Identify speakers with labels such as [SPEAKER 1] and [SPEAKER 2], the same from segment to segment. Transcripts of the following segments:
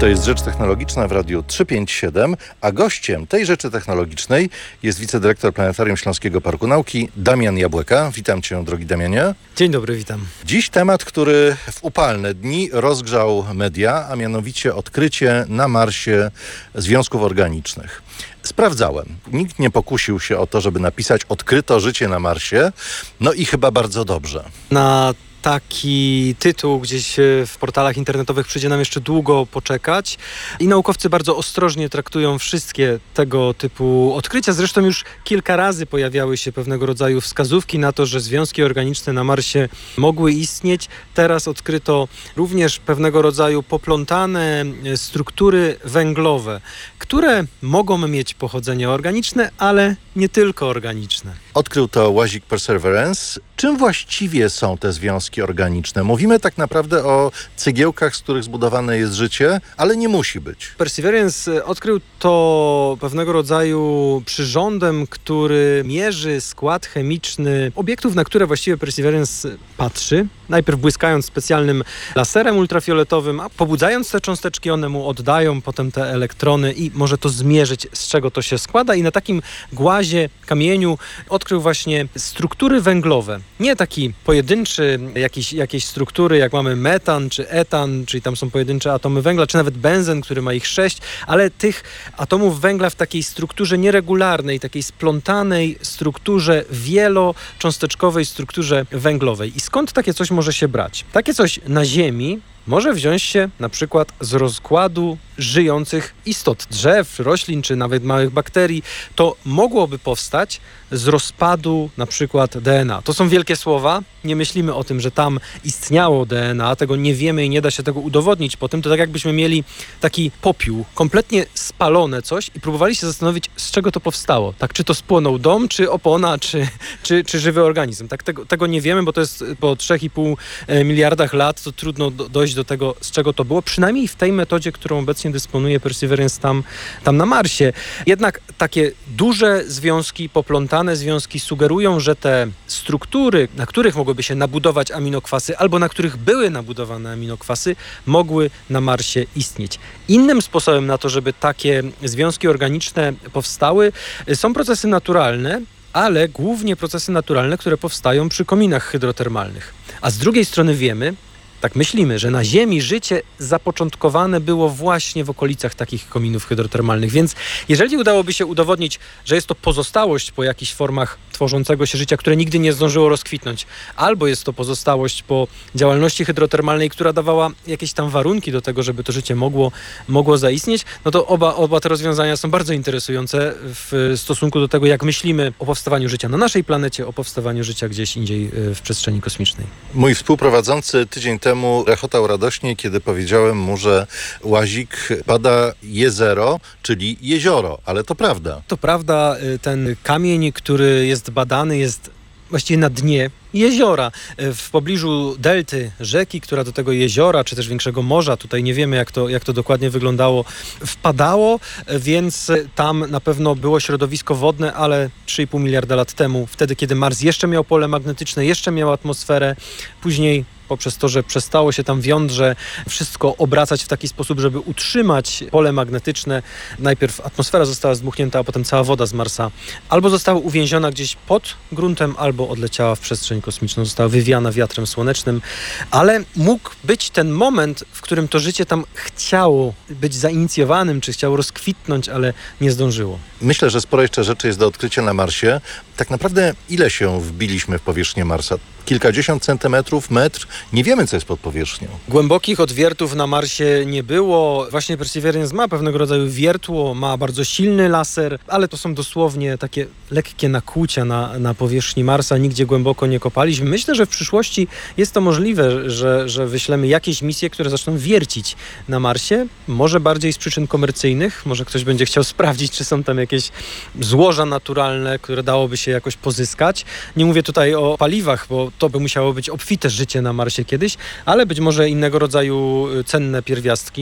[SPEAKER 1] To jest Rzecz Technologiczna w Radiu 357, a gościem tej Rzeczy Technologicznej jest wicedyrektor Planetarium Śląskiego Parku Nauki Damian Jabłeka. Witam cię, drogi Damianie.
[SPEAKER 2] Dzień dobry, witam.
[SPEAKER 1] Dziś temat, który w upalne dni rozgrzał media, a mianowicie odkrycie na Marsie związków organicznych. Sprawdzałem. Nikt nie pokusił się o to, żeby napisać odkryto życie na Marsie. No i chyba bardzo dobrze.
[SPEAKER 2] Na taki tytuł gdzieś w portalach internetowych przyjdzie nam jeszcze długo poczekać i naukowcy bardzo ostrożnie traktują wszystkie tego typu odkrycia. Zresztą już kilka razy pojawiały się pewnego rodzaju wskazówki na to, że związki organiczne na Marsie mogły istnieć. Teraz odkryto również pewnego rodzaju poplątane struktury węglowe, które mogą mieć pochodzenie organiczne, ale nie tylko organiczne.
[SPEAKER 1] Odkrył to łazik Perseverance. Czym właściwie są te związki organiczne? Mówimy tak naprawdę o cegiełkach, z których zbudowane jest życie, ale nie musi być.
[SPEAKER 2] Perseverance odkrył to pewnego rodzaju przyrządem, który mierzy skład chemiczny obiektów, na które właściwie Perseverance patrzy. Najpierw błyskając specjalnym laserem ultrafioletowym, a pobudzając te cząsteczki, one mu oddają potem te elektrony i może to zmierzyć, z czego to się składa. I na takim głazie, kamieniu odkrył właśnie struktury węglowe. Nie taki pojedynczy jakieś struktury, jak mamy metan czy etan, czyli tam są pojedyncze atomy węgla, czy nawet benzen, który ma ich 6, ale tych atomów węgla w takiej strukturze nieregularnej, takiej splątanej strukturze wielocząsteczkowej strukturze węglowej. I skąd takie coś może się brać? Takie coś na Ziemi może wziąć się na przykład z rozkładu żyjących istot, drzew, roślin, czy nawet małych bakterii. To mogłoby powstać z rozpadu na przykład DNA. To są wielkie słowa. Nie myślimy o tym, że tam istniało DNA. Tego nie wiemy i nie da się tego udowodnić potem. To tak jakbyśmy mieli taki popiół, kompletnie spalone coś i próbowali się zastanowić, z czego to powstało. Tak, czy to spłonął dom, czy opona, czy żywy organizm. Tak, tego nie wiemy, bo to jest po 3,5 miliardach lat, to trudno dojść do tego, z czego to było. Przynajmniej w tej metodzie, którą obecnie dysponuje Perseverance tam na Marsie. Jednak takie duże związki, poplątane związki sugerują, że te struktury, na których mogłyby się nabudować aminokwasy, albo na których były nabudowane aminokwasy, mogły na Marsie istnieć. Innym sposobem na to, żeby takie związki organiczne powstały, są procesy naturalne, ale głównie procesy naturalne, które powstają przy kominach hydrotermalnych. A z drugiej strony wiemy, tak myślimy, że na Ziemi życie zapoczątkowane było właśnie w okolicach takich kominów hydrotermalnych. Więc jeżeli udałoby się udowodnić, że jest to pozostałość po jakichś formach tworzącego się życia, które nigdy nie zdążyło rozkwitnąć, albo jest to pozostałość po działalności hydrotermalnej, która dawała jakieś tam warunki do tego, żeby to życie mogło zaistnieć, no to oba te rozwiązania są bardzo interesujące w stosunku do tego, jak myślimy o powstawaniu życia na naszej planecie, o powstawaniu życia gdzieś indziej w przestrzeni kosmicznej.
[SPEAKER 1] Mój współprowadzący tydzień temu rechotał radośnie, kiedy powiedziałem mu, że łazik bada jezero, czyli jezioro, ale to prawda.
[SPEAKER 2] To prawda, ten kamień, który jest badany, jest właściwie na dnie jeziora. W pobliżu delty rzeki, która do tego jeziora, czy też większego morza, tutaj nie wiemy jak to dokładnie wyglądało, wpadało, więc tam na pewno było środowisko wodne, ale 3,5 miliarda lat temu, wtedy kiedy Mars jeszcze miał pole magnetyczne, jeszcze miał atmosferę, później poprzez to, że przestało się tam w jądrze wszystko obracać w taki sposób, żeby utrzymać pole magnetyczne. Najpierw atmosfera została zdmuchnięta, a potem cała woda z Marsa albo została uwięziona gdzieś pod gruntem, albo odleciała w przestrzeń kosmiczną, została wywiana wiatrem słonecznym, ale mógł być ten moment, w którym to życie tam chciało być zainicjowanym, czy chciało rozkwitnąć, ale nie zdążyło.
[SPEAKER 1] Myślę, że sporo jeszcze rzeczy jest do odkrycia na Marsie. Tak naprawdę ile się wbiliśmy w powierzchnię Marsa? Kilkadziesiąt centymetrów, metr? Nie wiemy, co jest pod powierzchnią.
[SPEAKER 2] Głębokich odwiertów na Marsie nie było. Właśnie Perseverance ma pewnego rodzaju wiertło, ma bardzo silny laser, ale to są dosłownie takie lekkie nakłucia na powierzchni Marsa. Nigdzie głęboko nie kopaliśmy. Myślę, że w przyszłości jest to możliwe, że wyślemy jakieś misje, które zaczną wiercić na Marsie. Może bardziej z przyczyn komercyjnych. Może ktoś będzie chciał sprawdzić, czy są tam jakieś złoża naturalne, które dałoby się jakoś pozyskać. Nie mówię tutaj o paliwach, bo to by musiało być obfite życie na Marsie kiedyś, ale być może innego rodzaju cenne pierwiastki.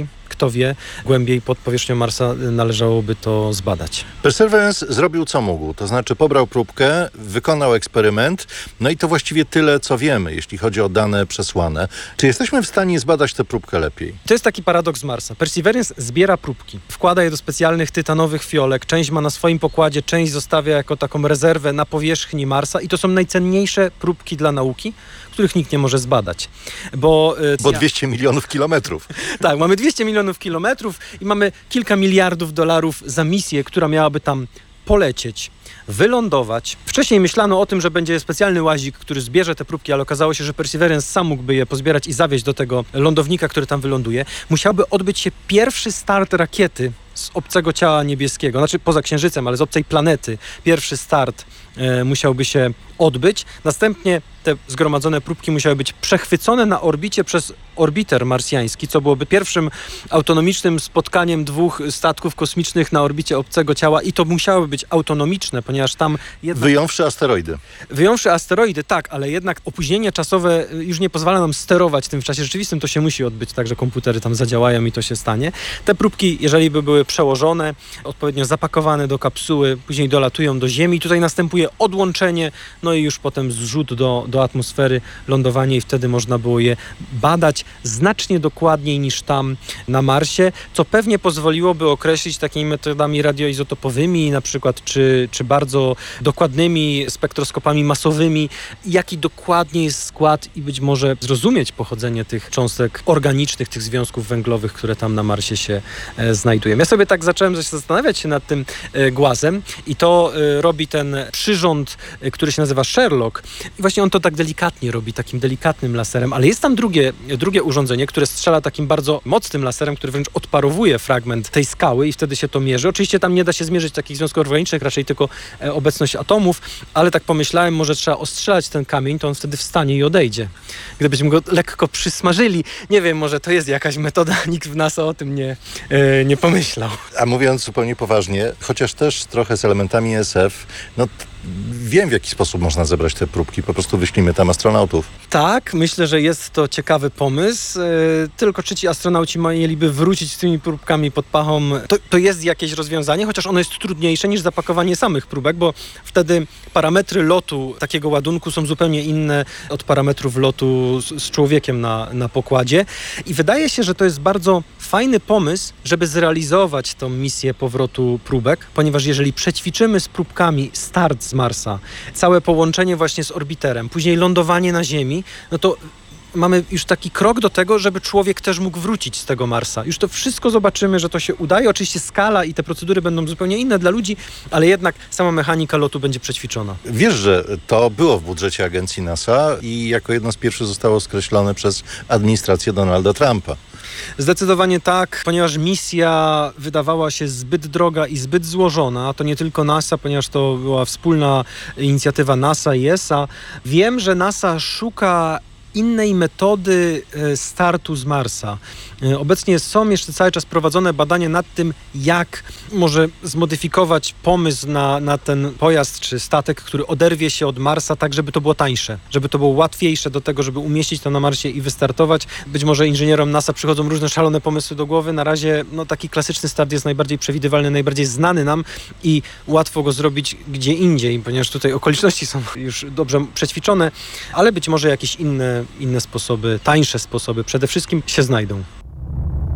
[SPEAKER 2] kto wie, głębiej pod powierzchnią Marsa należałoby to zbadać.
[SPEAKER 1] Perseverance zrobił co mógł, to znaczy pobrał próbkę, wykonał eksperyment, no i to właściwie tyle, co wiemy, jeśli chodzi o dane przesłane. Czy jesteśmy w stanie zbadać tę próbkę lepiej?
[SPEAKER 2] To jest taki paradoks Marsa. Perseverance zbiera próbki, wkłada je do specjalnych tytanowych fiolek, część ma na swoim pokładzie, część zostawia jako taką rezerwę na powierzchni Marsa i to są najcenniejsze próbki dla nauki, których nikt nie może zbadać. Bo
[SPEAKER 1] 200 milionów kilometrów.
[SPEAKER 2] Tak, mamy 200 milionów kilometrów i mamy kilka miliardów dolarów za misję, która miałaby tam polecieć, wylądować. Wcześniej myślano o tym, że będzie specjalny łazik, który zbierze te próbki, ale okazało się, że Perseverance sam mógłby je pozbierać i zawieźć do tego lądownika, który tam wyląduje. Musiałby odbyć się pierwszy start rakiety z obcego ciała niebieskiego, znaczy poza Księżycem, ale z obcej planety. Pierwszy start musiałby się odbyć. Następnie te zgromadzone próbki musiały być przechwycone na orbicie przez orbiter marsjański, co byłoby pierwszym autonomicznym spotkaniem dwóch statków kosmicznych na orbicie obcego ciała i to musiało być autonomiczne, ponieważ tam jednak...
[SPEAKER 1] Wyjąwszy asteroidy.
[SPEAKER 2] Wyjąwszy asteroidy, tak, ale jednak opóźnienie czasowe już nie pozwala nam sterować tym w czasie rzeczywistym, to się musi odbyć tak, że komputery tam zadziałają i to się stanie. Te próbki, jeżeli by były przełożone, odpowiednio zapakowane do kapsuły, później dolatują do Ziemi, tutaj następuje odłączenie, no i już potem zrzut do atmosfery, lądowanie i wtedy można było je badać znacznie dokładniej niż tam na Marsie, co pewnie pozwoliłoby określić takimi metodami radioizotopowymi na przykład, czy bardzo dokładnymi spektroskopami masowymi, jaki dokładnie jest skład i być może zrozumieć pochodzenie tych cząstek organicznych, tych związków węglowych, które tam na Marsie się znajdują. Ja sobie tak zacząłem zastanawiać się nad tym głazem i to robi ten przyrząd, który się nazywa Sherlock i właśnie on to tak delikatnie robi, takim delikatnym laserem, ale jest tam drugie urządzenie, które strzela takim bardzo mocnym laserem, który wręcz odparowuje fragment tej skały i wtedy się to mierzy. Oczywiście tam nie da się zmierzyć takich związków organicznych, raczej tylko obecność atomów, ale tak pomyślałem, może trzeba ostrzelać ten kamień, to on wtedy wstanie i odejdzie. Gdybyśmy go lekko przysmażyli, nie wiem, może to jest jakaś metoda, nikt w NASA o tym nie pomyślał.
[SPEAKER 1] A mówiąc zupełnie poważnie, chociaż też trochę z elementami SF, no wiem, w jaki sposób można zebrać te próbki. Po prostu wyślimy tam astronautów.
[SPEAKER 2] Tak, myślę, że jest to ciekawy pomysł. Tylko czy ci astronauci mieliby wrócić z tymi próbkami pod pachą, to jest jakieś rozwiązanie, chociaż ono jest trudniejsze niż zapakowanie samych próbek, bo wtedy parametry lotu takiego ładunku są zupełnie inne od parametrów lotu z człowiekiem na pokładzie. I wydaje się, że to jest bardzo fajny pomysł, żeby zrealizować tą misję powrotu próbek, ponieważ jeżeli przećwiczymy z próbkami start z Marsa, całe połączenie właśnie z orbiterem, później lądowanie na Ziemi, no to mamy już taki krok do tego, żeby człowiek też mógł wrócić z tego Marsa. Już to wszystko zobaczymy, że to się udaje. Oczywiście skala i te procedury będą zupełnie inne dla ludzi, ale jednak sama mechanika lotu będzie przećwiczona.
[SPEAKER 1] Wiesz, że to było w budżecie agencji NASA i jako jedno z pierwszych zostało skreślone przez administrację Donalda Trumpa.
[SPEAKER 2] Zdecydowanie tak, ponieważ misja wydawała się zbyt droga i zbyt złożona. To nie tylko NASA, ponieważ to była wspólna inicjatywa NASA i ESA. Wiem, że NASA szuka innej metody startu z Marsa. Obecnie są jeszcze cały czas prowadzone badania nad tym, jak może zmodyfikować pomysł na ten pojazd czy statek, który oderwie się od Marsa, tak żeby to było tańsze, żeby to było łatwiejsze do tego, żeby umieścić to na Marsie i wystartować. Być może inżynierom NASA przychodzą różne szalone pomysły do głowy. Na razie taki klasyczny start jest najbardziej przewidywalny, najbardziej znany nam i łatwo go zrobić gdzie indziej, ponieważ tutaj okoliczności są już dobrze przećwiczone, ale być może jakieś inne sposoby, tańsze sposoby przede wszystkim się znajdą.